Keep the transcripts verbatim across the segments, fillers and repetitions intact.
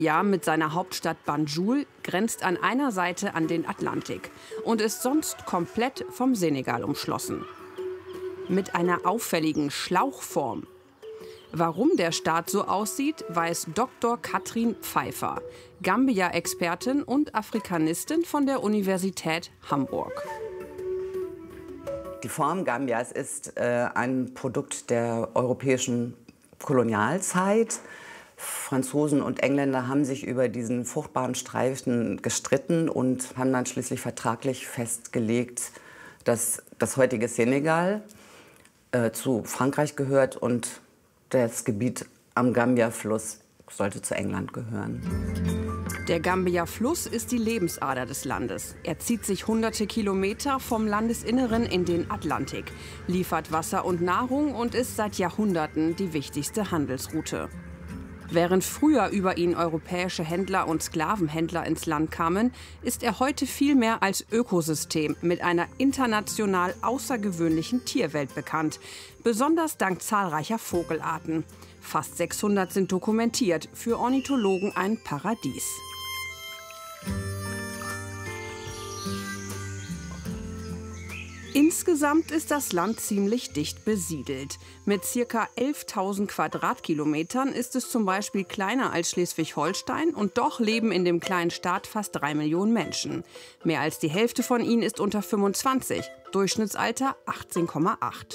Ja, mit seiner Hauptstadt Banjul grenzt an einer Seite an den Atlantik und ist sonst komplett vom Senegal umschlossen. Mit einer auffälligen Schlauchform. Warum der Staat so aussieht, weiß Doktor Katrin Pfeiffer, Gambia-Expertin und Afrikanistin von der Universität Hamburg. Die Form Gambias ist äh, ein Produkt der europäischen Kolonialzeit. Franzosen und Engländer haben sich über diesen fruchtbaren Streifen gestritten und haben dann schließlich vertraglich festgelegt, dass das heutige Senegal äh, zu Frankreich gehört und das Gebiet am Gambia-Fluss sollte zu England gehören. Der Gambia-Fluss ist die Lebensader des Landes. Er zieht sich hunderte Kilometer vom Landesinneren in den Atlantik, liefert Wasser und Nahrung und ist seit Jahrhunderten die wichtigste Handelsroute. Während früher über ihn europäische Händler und Sklavenhändler ins Land kamen, ist er heute viel mehr als Ökosystem mit einer international außergewöhnlichen Tierwelt bekannt, besonders dank zahlreicher Vogelarten. Fast sechshundert sind dokumentiert, für Ornithologen ein Paradies. Insgesamt ist das Land ziemlich dicht besiedelt. Mit ca. elftausend Quadratkilometern ist es zum Beispiel kleiner als Schleswig-Holstein und doch leben in dem kleinen Staat fast drei Millionen Menschen. Mehr als die Hälfte von ihnen ist unter fünfundzwanzig, Durchschnittsalter achtzehn Komma acht.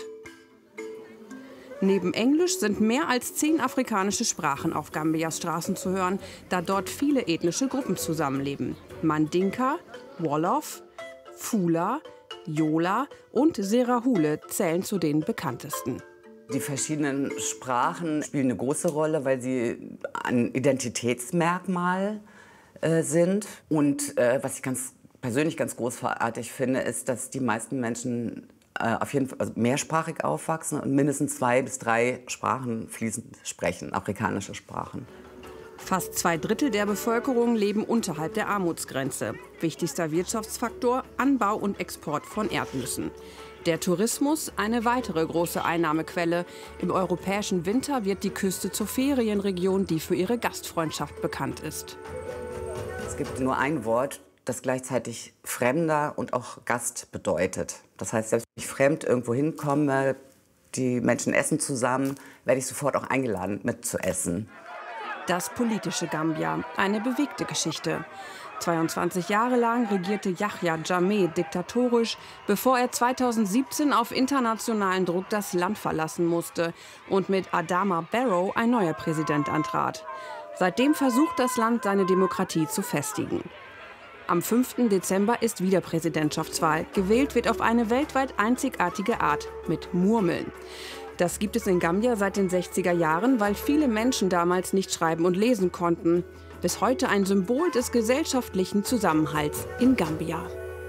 Neben Englisch sind mehr als zehn afrikanische Sprachen auf Gambias Straßen zu hören, da dort viele ethnische Gruppen zusammenleben. Mandinka, Wolof, Fula, Yola und Serahule zählen zu den bekanntesten. Die verschiedenen Sprachen spielen eine große Rolle, weil sie ein Identitätsmerkmal äh, sind. Und äh, was ich ganz, persönlich ganz großartig finde, ist, dass die meisten Menschen äh, auf jeden Fall also mehrsprachig aufwachsen und mindestens zwei bis drei Sprachen fließend sprechen, afrikanische Sprachen. Fast zwei Drittel der Bevölkerung leben unterhalb der Armutsgrenze. Wichtigster Wirtschaftsfaktor: Anbau und Export von Erdnüssen. Der Tourismus eine weitere große Einnahmequelle. Im europäischen Winter wird die Küste zur Ferienregion, die für ihre Gastfreundschaft bekannt ist. Es gibt nur ein Wort, das gleichzeitig Fremder und auch Gast bedeutet. Das heißt, selbst wenn ich fremd irgendwo hinkomme, die Menschen essen zusammen, werde ich sofort auch eingeladen, mitzuessen. Das politische Gambia, eine bewegte Geschichte. zweiundzwanzig Jahre lang regierte Yahya Jammeh diktatorisch, bevor er zweitausendsiebzehn auf internationalen Druck das Land verlassen musste und mit Adama Barrow ein neuer Präsident antrat. Seitdem versucht das Land, seine Demokratie zu festigen. Am fünften Dezember ist wieder Präsidentschaftswahl. Gewählt wird auf eine weltweit einzigartige Art, mit Murmeln. Das gibt es in Gambia seit den sechziger Jahren, weil viele Menschen damals nicht schreiben und lesen konnten. Bis heute ein Symbol des gesellschaftlichen Zusammenhalts in Gambia.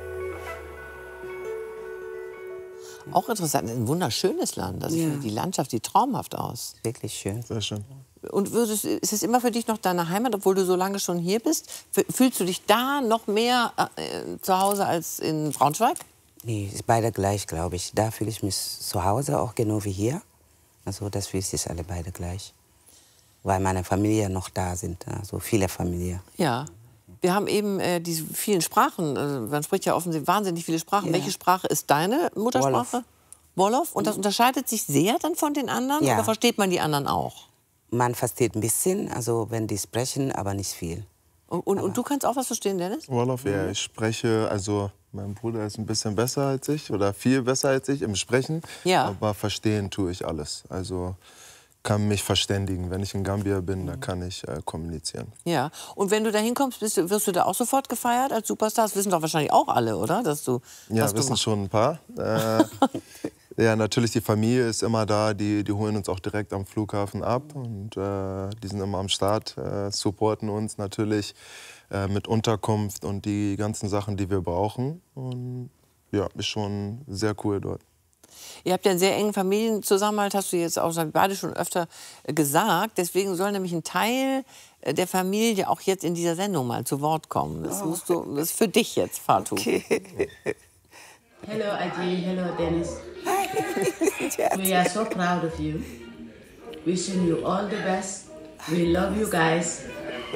Auch interessant, ein wunderschönes Land. Also Ja. die Landschaft sieht traumhaft aus. Wirklich schön. Sehr schön. Und würdest, ist es immer für dich noch deine Heimat, obwohl du so lange schon hier bist? Fühlst du dich da noch mehr äh, zu Hause als in Braunschweig? Nee, ist beide gleich, glaube ich. Da fühle ich mich zu Hause, auch genau wie hier. Also das fühlt sich alle beide gleich. Weil meine Familie noch da sind, also viele Familien. Ja. Wir haben eben äh, diese vielen Sprachen. Also man spricht ja offensichtlich wahnsinnig viele Sprachen. Ja. Welche Sprache ist deine Muttersprache? Wolof. Und das unterscheidet sich sehr dann von den anderen? Ja. Oder versteht man die anderen auch? Man versteht ein bisschen, also wenn die sprechen, aber nicht viel. Und, und, und du kannst auch was verstehen, Dennis? Wolof, ja, ich spreche, also mein Bruder ist ein bisschen besser als ich oder viel besser als ich im Sprechen, Ja. aber verstehen tue ich alles. Also kann mich verständigen. Wenn ich in Gambia bin, da kann ich äh, kommunizieren. Ja. Und wenn du da hinkommst, bist du, wirst du da auch sofort gefeiert als Superstar? Das wissen doch wahrscheinlich auch alle, oder? Dass du, Ja, was du wissen machst. schon ein paar. Äh, ja, natürlich, die Familie ist immer da. Die, die holen uns auch direkt am Flughafen ab. Und äh, die sind immer am Start, äh, supporten uns natürlich äh, mit Unterkunft und die ganzen Sachen, die wir brauchen. Und ja, ist schon sehr cool dort. Ihr habt ja einen sehr engen Familienzusammenhalt, hast du jetzt auch beide schon öfter äh, gesagt. Deswegen soll nämlich ein Teil äh, der Familie auch jetzt in dieser Sendung mal zu Wort kommen. Das, musst du, das ist für dich jetzt, Fatou. Okay. Hello, Aji. Hello, Dennis. We are so proud of you. Wishing you all the best. We love you guys.